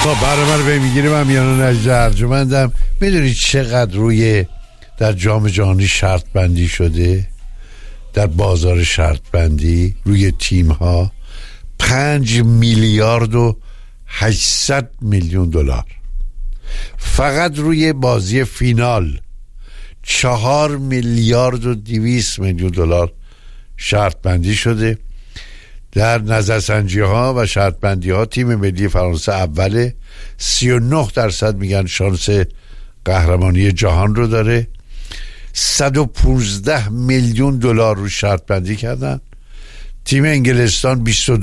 خب برنامه رو به میگیریم. من میانو نجد ارجمندم. میدونید چقدر روی در جام جهانی شرط بندی شده؟ در بازار شرط بندی روی تیم ها 5 میلیارد و 800 میلیون دلار. فقط روی بازی فینال 4 میلیارد و 200 میلیون دلار شرط بندی شده. در نظرسنجی ها و شرط بندی ها تیم ملی فرانسه اوله، 39% میگن شانس قهرمانی جهان رو داره. 115 میلیون دلار رو شرط بندی کردن. تیم انگلستان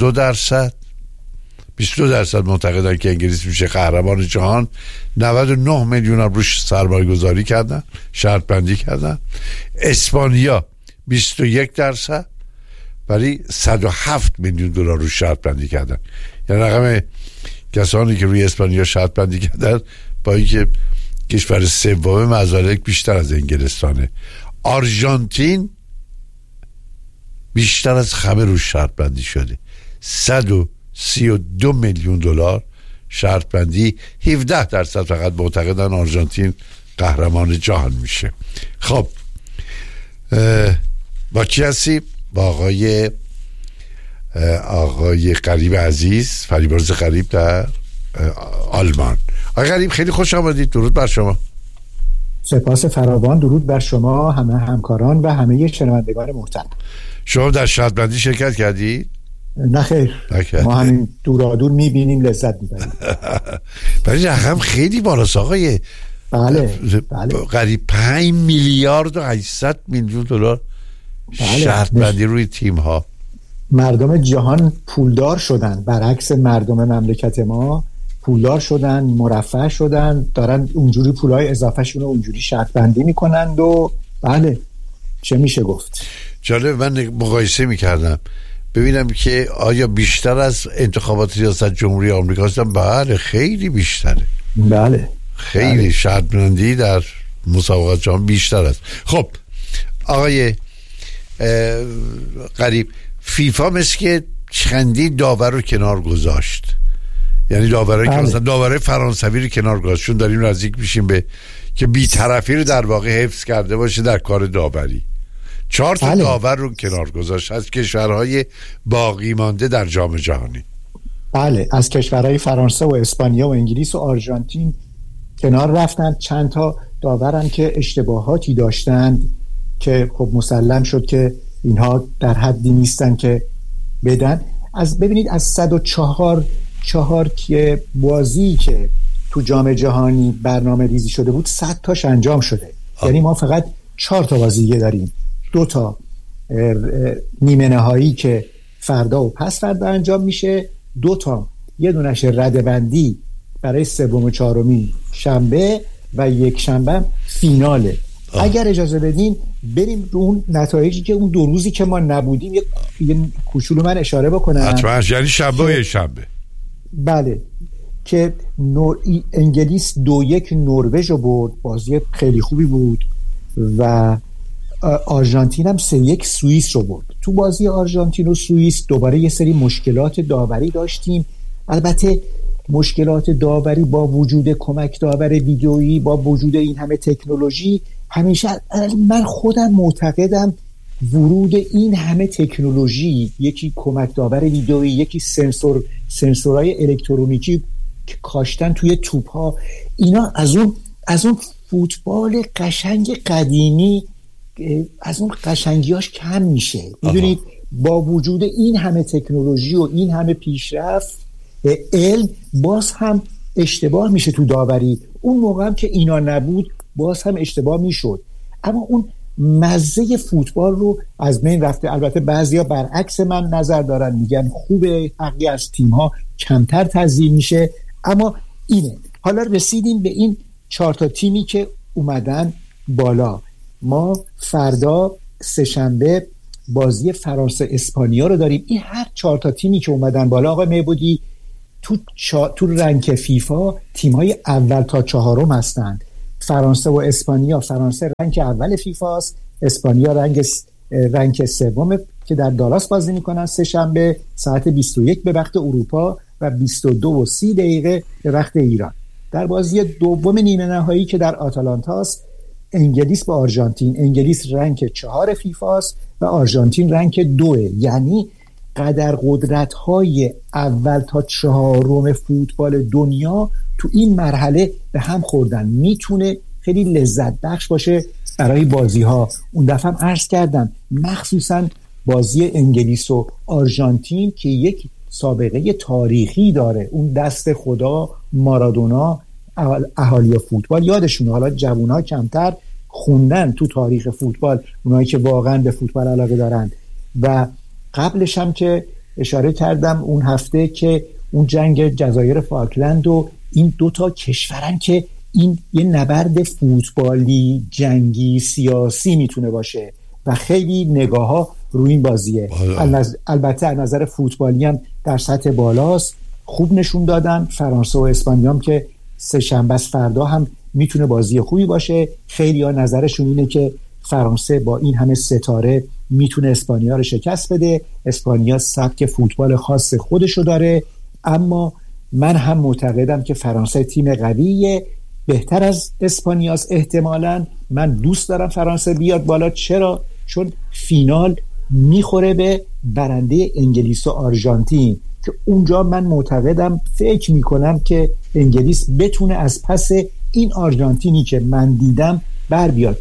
22% معتقدن که انگلیس میشه قهرمان جهان. 99 میلیون هم روش سرمایه گذاری کردن، شرط بندی کردن. اسپانیا 21%، ولی 107 میلیون دلار رو شرط بندی کردن. یعنی رقم کسانی که روی اسپانیا شرط بندی کردن با اینکه کشور سوم مزالک بیشتر از انگلستانه. آرژانتین بیشتر از همه رو شرط بندی شده، 132 میلیون دلار شرط بندی. 17% فقط معتقدن آرژانتین قهرمان جهان میشه. خب با کی هستیم؟ با آقای غریب عزیز، فریبرز غریب در آلمان. آقای غریب خیلی خوش آمدید. درود بر شما. سپاس فراوان. درود بر شما، همه همکاران و همه شنوندگان محترم. شما در شرط بندی شرکت کردید؟ نه خیر، ما همین دورادور میبینیم، لذت میبریم. برای رقم خیلی بالاست آقای بله غریب. 5 میلیارد و 800 میلیون دلار شرط بندی روی تیم ها. مردم جهان پولدار شدن، برعکس مردم مملکت ما پولدار شدن، مرفه شدن، دارن اونجوری پولای اضافه شون رو اونجوری شرط بندی میکنند. و بله، چه میشه گفت. جالب، من مقایسه میکردم ببینم که آیا بیشتر از انتخابات ریاست جمهوری آمریکا هستن؟ بله خیلی بیشتره. بله خیلی شرط بندی در مسابقات جهان بیشتر است. خب آقای غریب، فیفا مثل که چندی داور رو کنار گذاشت. یعنی داورایی که مثلا داورای فرانسوی رو کنار گذاشت، چون داریم نزدیک میشیم به که بی‌طرفی رو در واقع حفظ کرده باشه در کار داوری. 4 تا داور رو کنار گذاشت از کشورهای باقی مانده در جام جهانی. بله، از کشورهای فرانسه و اسپانیا و انگلیس و آرژانتین کنار رفتن. چند تا داورن که اشتباهاتی داشتند که خب مسلم شد که اینها در حدی نیستن که بدن. ببینید از 104 که بازی که تو جام جهانی برنامه ریزی شده بود 100 تاش انجام شده. یعنی ما فقط 4 تا بازی داریم. 2 تا نیمه نهایی که فردا و پس فردا انجام میشه، 2 تا یه دونش رده‌بندی برای سوم و چهارمی شنبه و یک شنبه فیناله. اگر اجازه بدین بریم رو اون نتایجی که اون 2 روزی که ما نبودیم یه کوچولو من اشاره بکنم. حتما، یعنی شنبه و شنبه. بله، که انگلیس 2-1 نروژ رو برد، بازی خیلی خوبی بود. و آرژانتین هم 3-1 سوئیس رو برد. تو بازی آرژانتین و سوئیس دوباره یه سری مشکلات داوری داشتیم. البته مشکلات داوری با وجود کمک داور ویدئویی، با وجود این همه تکنولوژی، همیشه من خودم معتقدم ورود این همه تکنولوژی، یکی کمک داور ویدئویی، یکی سنسورهای الکترونیکی که کاشتن توی توپ‌ها، اینا از اون فوتبال قشنگ قدیمی، از اون قشنگیاش کم میشه. میدونید با وجود این همه تکنولوژی و این همه پیشرفت علم باز هم اشتباه میشه تو داوری. اون موقع هم که اینا نبود باز هم اشتباه میشد، اما اون مزه فوتبال رو از بین رفته. البته بعضیا برعکس من نظر دارن، میگن خوبه، حقی از تیم‌ها کمتر تضییع میشه. اما اینه، حالا رسیدیم به این 4 تا تیمی که اومدن بالا. ما فردا سه‌شنبه بازی فرانسه اسپانیا رو داریم. این هر 4 تا تیمی که اومدن بالا آقای معبودی تو رنک فیفا تیم‌های اول تا 4 هستند. فرانسه و اسپانیا، فرانسه رنک اول فیفا است، اسپانیا رنک 3 که در دالاس بازی میکنن سه‌شنبه ساعت 21 به وقت اروپا و 22:30 به وقت ایران. در بازی دوم نیمه نهایی که در آتالانتاست، انگلیس با آرژانتین، انگلیس رنک 4 فیفاست و آرژانتین رنک 2. یعنی قدر قدرت‌های اول تا 4 فوتبال دنیا تو این مرحله به هم خوردن. میتونه خیلی لذت بخش باشه برای بازی‌ها. اون دفعه هم عرض کردم مخصوصاً بازی انگلیس و آرژانتین که یک سابقه تاریخی داره، اون دست خدا، مارادونا، اهالی فوتبال یادشونه. حالا جوونا کمتر خوندن تو تاریخ فوتبال، اونایی که واقعا به فوتبال علاقه دارن. و قبلش هم که اشاره کردم اون هفته که اون جنگ جزایر فالکلند و این 2 کشورن که این یه نبرد فوتبالی، جنگی، سیاسی میتونه باشه و خیلی نگاه ها روی این بازیه. البته از نظر فوتبالی هم در سطح بالاست، خوب نشون دادن. فرانسه و اسپانیا هم که سه شنبه فردا هم میتونه بازی خوبی باشه. خیلی ها نظرشون اینه که فرانسه با این همه ستاره میتونه اسپانیا رو شکست بده. اسپانیا سبک فوتبال خاص خودشو داره، اما من هم معتقدم که فرانسه تیم قویه، بهتر از اسپانیاست احتمالاً. من دوست دارم فرانسه بیاد بالا. چرا؟ چون فینال میخوره به برنده انگلیس و آرژانتین که اونجا من معتقدم، فکر میکنم که انگلیس بتونه از پس این آرژانتینی که من دیدم بر بیاد.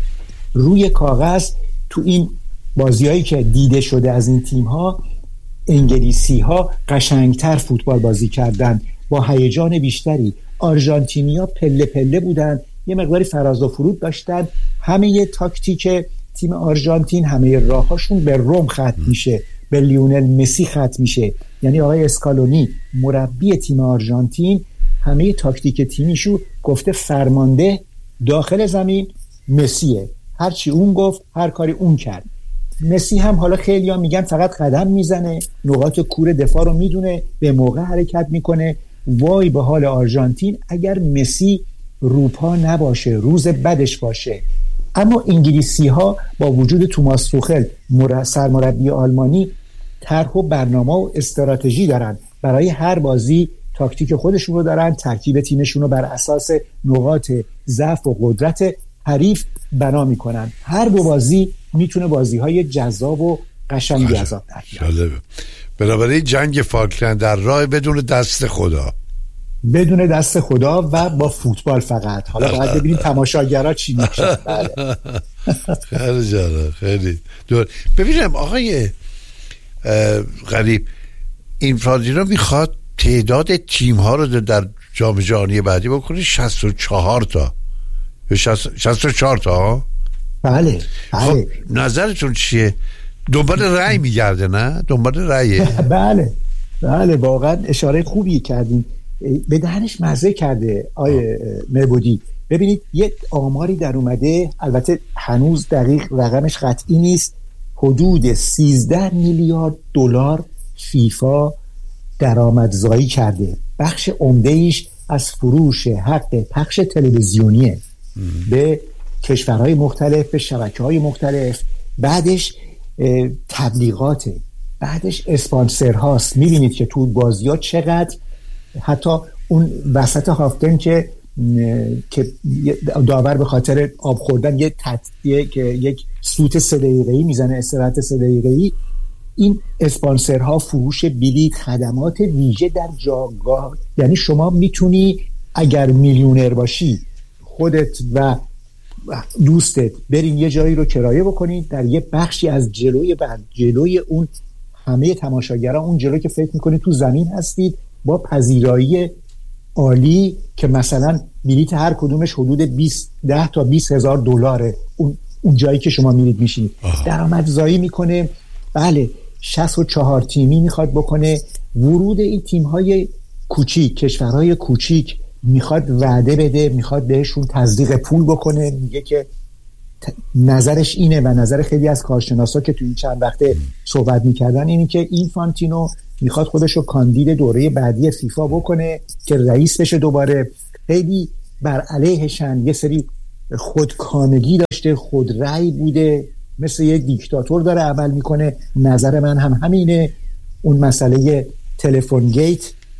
روی کاغذ تو این بازیایی که دیده شده از این تیم‌ها، انگلیسی‌ها قشنگتر فوتبال بازی کردن با هیجان بیشتری. آرژانتینیا پله پله بودن، یه مقداری فراز و فرود داشتن. همه تاکتیک تیم آرژانتین، همه راهاشون به روم ختم میشه، به لیونل مسی ختم میشه. یعنی آقای اسکالونی مربی تیم آرژانتین همه تاکتیک تیمیشو گفته فرمانده داخل زمین مسیه، هرچی اون گفت هر کاری اون کرد. مسی هم حالا خیلی ها میگن فقط قدم میزنه، نقاط کور دفاع رو میدونه، به موقع حرکت میکنه. وای به حال آرژانتین اگر مسی روپا نباشه، روز بدش باشه. اما انگلیسی ها با وجود توماس توخل سرمربی آلمانی طرح و برنامه و استراتژی دارن، برای هر بازی تاکتیک خودشون رو دارن، ترکیب تیمشون رو بر اساس نقاط ضعف و قدرت حریف بنا میکنن. هر دو بازی میتونه بازی‌های جذاب و قشنگی از آب در بیاره. بنابراین جنگ فالکلند در راه بدون دست خدا، بدون دست خدا و با فوتبال فقط. حالا باید ببینیم تماشاگرها چی میشه. خیلی جالب، خیلی دور. ببینم آقای غریب، اینفرادینو میخواد تعداد تیم ها رو در جام جهانی بعدی بکنه 64 تا 64 تا. بله. خب نظرتون چیه؟ دنبال رأی میگرده نه؟ دنبال رأیه؟ بله واقعا اشاره خوبی کردین، به دهنش مزه کرده آیه مبودی. ببینید یه آماری در اومده، البته هنوز دقیق رقمش قطعی نیست، حدود 13 میلیارد دلار فیفا درآمدزایی کرده. بخش عمده ایش از فروش حق پخش تلویزیونیه به کشورهای مختلف، به شبکه‌های مختلف. بعدش تبلیغاته، بعدش اسپانسر هاست. میبینید که تو بازی‌ها چقدر، حتی اون وسط هافتن که داور به خاطر آب خوردن یک سوت 3 دقیقه‌ای میزنه، استراحت 3 دقیقه‌ای، این اسپانسرها فروش بلیط، خدمات ویژه در جاگاه. یعنی شما میتونی اگر میلیونر باشی، خودت و دوستت برین یه جایی رو کرایه بکنید، در یه بخشی از جلوی اون همه تماشاگران، اون جلوی که فکر میکنید تو زمین هستید، با پذیرایی عالی که مثلا بلیط هر کدومش حدود 10 تا 20 هزار دلاره. اون جایی که شما میرید میشینید درآمدزایی میکنه. بله 64 تیمی میخواد بکنه. ورود این تیم‌های کوچیک، کشورهای کوچیک میخواد وعده بده، میخواد بهشون تزریق پول بکنه. میگه که نظرش اینه و نظر خیلی از کارشناسا که تو این چند وقته صحبت میکردن اینه که اینفانتینو میخواد خودشو کاندید دوره بعدی فیفا بکنه که رئیس بشه دوباره. خیلی بر علیهشن، یه سری خودکامگی داشته، خود رأی بوده، مثل یک دیکتاتور داره عمل میکنه. نظر من هم همینه. اون مسئله تلفن گیت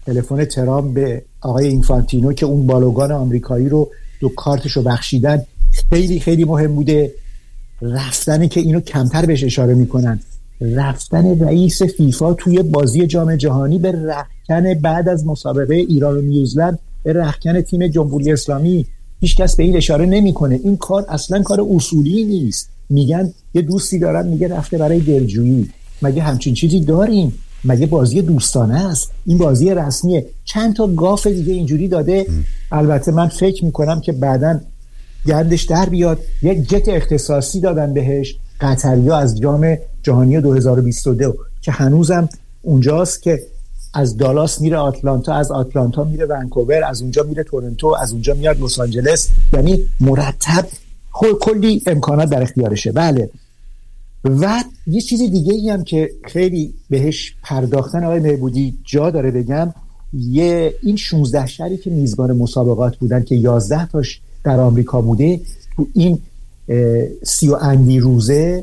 تلفن ترامپ به آقای اینفانتینو که اون بالوگان آمریکایی رو دو کارتشو بخشیدن خیلی خیلی مهم بوده. رفتن که اینو کمتر بهش اشاره میکنن، رفتن رئیس فیفا توی بازی جام جهانی به رختکن بعد از مسابقه ایران و نیوزلند به رختکن تیم جمهوری اسلامی، هیچ کس به این اشاره نمیکنه. این کار اصلا کار اصولی نیست. میگن یه دوستی دارن میگه رفته برای دلجویی. مگه همچین چیزی داریم؟ مگه بازی دوستانه است؟ این بازی رسمیه. چند تا گاف دیگه اینجوری داده. البته من فکر میکنم که بعداً گردش در بیاد. یک جت اختصاصی دادن بهش قطریا از جام جهانی 2022 که هنوزم اونجاست، که از دالاس میره آتلانتا، از آتلانتا میره ونکوور، از اونجا میره تورنتو، از اونجا میاد لس آنجلس. یعنی مرتب کلی امکانات در اختیارشه. بله. و یه چیز دیگه ای هم که خیلی بهش پرداختن آقای مهبودی جا داره بگم، این 16 شهری که میزبان مسابقات بودن که 11 تاش در آمریکا بوده، تو این 30 و اندی روزه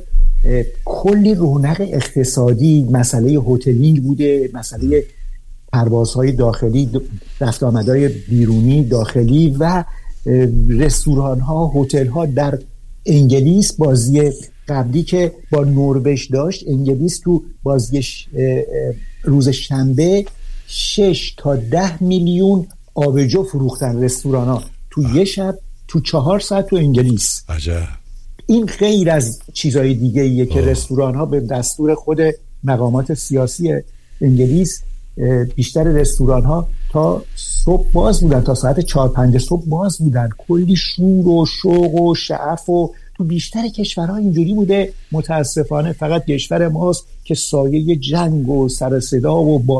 کلی رونق اقتصادی، مسئله هتلینگ بوده، مسئله پروازهای داخلی، رفت آمدهای بیرونی داخلی و رستوران ها، هتل ها. در انگلیس بازی قبلی که با نروژ داشت، انگلیس تو بازی روز شنبه 6 تا 10 میلیون آبجو فروختن رستوران ها تو یه شب، تو 4 ساعت تو انگلیس. عجب. این غیر از چیزهای دیگه ایه که رستوران ها به دستور خود مقامات سیاسی انگلیس، بیشتر رستوران ها تا صبح باز بودن، تا ساعت 4-5 صبح باز بودن. کلی شور و شوق و شعف و تو بیشتر کشورها اینجوری بوده. متاسفانه فقط کشور ماست که سایه جنگ و سر صدا و با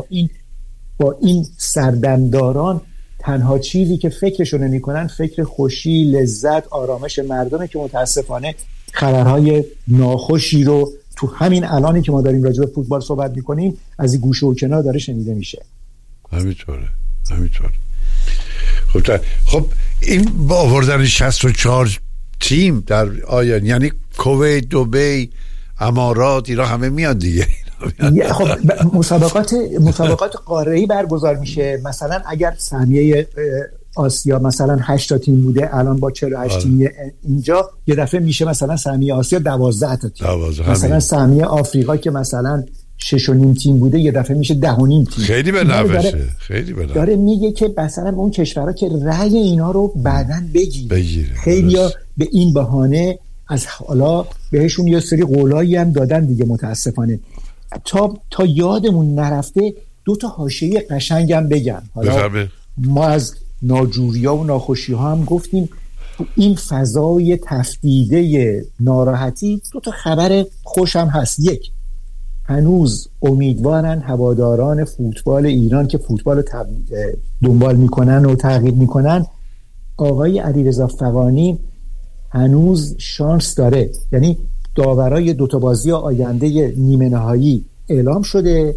این سردمداران تنها چیزی که فکرشو نمی‌کنن فکر خوشی، لذت، آرامش مردمه، که متاسفانه خبرهای ناخوشی رو تو همین الانی که ما داریم راجع به فوتبال صحبت می‌کنیم از این گوشه و کنار داره شنیده میشه. همینطوره. خب این با آوردن 64 تیم در آیا یعنی کویت، دبی، امارات، ایران همه میاد دیگه. خب مسابقات قاره‌ای برگزار میشه. مثلا اگر سهمیه آسیا مثلا 8 تا تیم بوده، الان با 48 تیم اینجا یه دفعه میشه مثلا سهمیه آسیا 12 تا تیم. مثلا سهمیه آفریقا که مثلا 6.5 تیم بوده یه دفعه میشه 10.5 تیم. خیلی به نفعشه. خیلی به نفع. داره میگه که مثلا اون کشورها که رأی اینا رو بعدن بگیره. خیلیا به این بهانه از حالا بهشون یه سری قولایی هم دادن دیگه. متاسفانه تا یادمون نرفته 2 تا حاشیه قشنگ هم بگم. حالا ما از ناجوریا و ناخوشی ها هم گفتیم. این فضای تفدیده ناراحتی 2 تا خبر خوش هم هست. یک، هنوز امیدوارن هواداران فوتبال ایران که فوتبال دنبال میکنن و تعقیب میکنن، آقای علیرضا فغانی هنوز شانس داره. یعنی داورای 2 تا بازی آینده نیمه نهایی اعلام شده،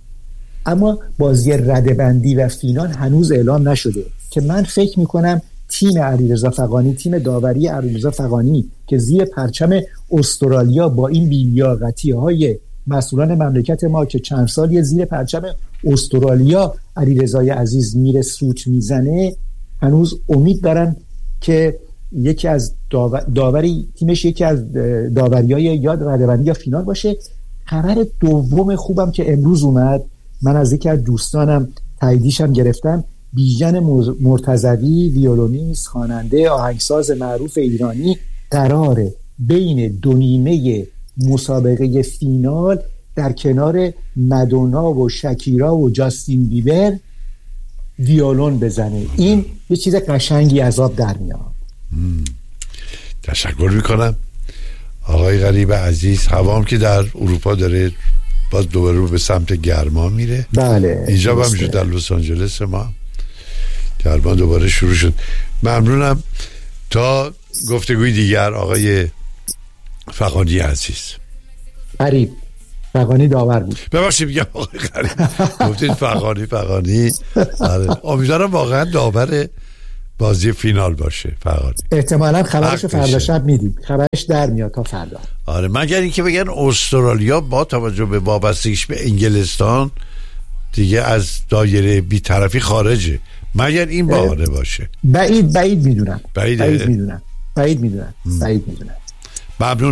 اما بازی رده‌بندی و فینال هنوز اعلام نشده، که من فکر میکنم تیم علیرضا فغانی، تیم داوری علیرضا فغانی که زیر پرچم استرالیا با این بی‌لیاقتی‌های مسئولان مملکت ما که چند سالی زیر پرچم استرالیا علیرضای عزیز میره سوت میزنه، هنوز امید دارن که یکی از داوری تیمش یکی از داوریای یاد رده‌بندی یا فینال باشه. خبر دوم خوبم که امروز اومد، من از یکی از دوستانم تاییدیشم گرفتم، بیژن مرتضوی، ویولونیست، خواننده، آهنگساز معروف ایرانی، قراره بین 2 نیمه مسابقه فینال در کنار مدونا و شکیرا و جاستین بیبر ویولون بزنه. این یه چیز قشنگی از آب در میاد. تشکر میکنم آقای غریب عزیز. هوام که در اروپا داره باز دوباره به سمت گرما میره. بله. اینجا هم شد در لس آنجلس ما گرما دوباره شروع شد. ممنونم. تا گفتگوی دیگر آقای فغانی عزیز. غریب فغانی داور بود. ببخشید میگم آقای غریب. گفتید فغانی. امیدوارم واقعا داور بازی فینال باشه فغانی. احتمالاً خبرش فردا شب میدیم. خبرش در میاد تا فردا. مگر اینکه بگن استرالیا با توجه به وابستگیش به انگلستان دیگه از دایره بی‌طرفی خارجه، مگر این بهانه باشه. بعید میدونم. بعید میدونم. ممنون.